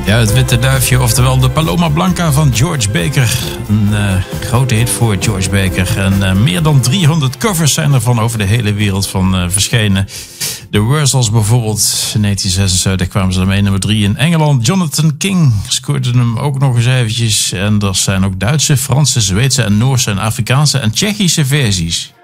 Ja, het Witte Duifje, oftewel de Paloma Blanca van George Baker. Een grote hit voor George Baker. En meer dan 300 covers zijn er van over de hele wereld van verschenen. De Wurzels bijvoorbeeld. In 1976 kwamen ze ermee nummer 3 in Engeland. Jonathan King scoorde hem ook nog eens eventjes. En er zijn ook Duitse, Franse, Zweedse en Noorse en Afrikaanse en Tsjechische versies.